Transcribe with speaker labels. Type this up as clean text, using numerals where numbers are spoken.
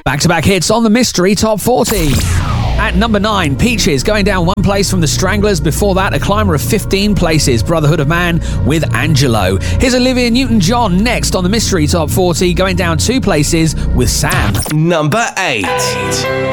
Speaker 1: Back-to-back hits on the Mystery Top 40. At number 9, Peaches going down 1 place from the Stranglers. Before that, a climber of 15 places, Brotherhood of Man with Angelo. Here's Olivia Newton-John next on the Mystery Top 40, going down 2 places with Sam.
Speaker 2: Number 8.